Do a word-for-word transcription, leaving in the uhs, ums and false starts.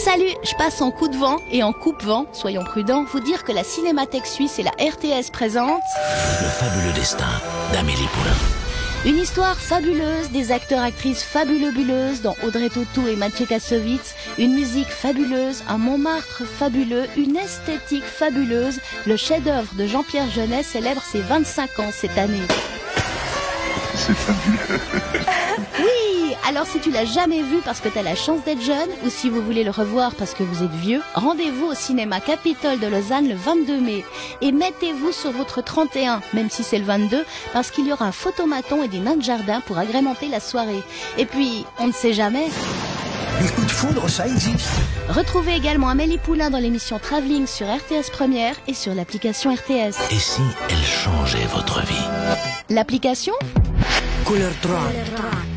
Salut, je passe en coup de vent et en coupe-vent, soyons prudents, vous dire que la Cinémathèque Suisse et la R T S présentent Le fabuleux destin d'Amélie Poulain. une histoire fabuleuse, des acteurs-actrices fabuleux-buleuses dans Audrey Tautou et Maciej Kassovitz, une musique fabuleuse, un Montmartre fabuleux, une esthétique fabuleuse. Le chef-d'œuvre de Jean-Pierre Jeunet célèbre ses vingt-cinq ans cette année. C'est fabuleux. Oui, alors si tu l'as jamais vu parce que t'as la chance d'être jeune, ou si vous voulez le revoir parce que vous êtes vieux, rendez-vous au cinéma Capitole de Lausanne le vingt-deux mai. Et mettez-vous sur votre trente et un, même si c'est le vingt-deux, parce qu'il y aura un photomaton et des nains de jardin pour agrémenter la soirée. Et puis, on ne sait jamais. Les coups de foudre, ça existe. Retrouvez également Amélie Poulain dans l'émission Travelling sur R T S Première et sur l'application R T S. Et si elle changeait votre vie ? L'application ? Couleur trois.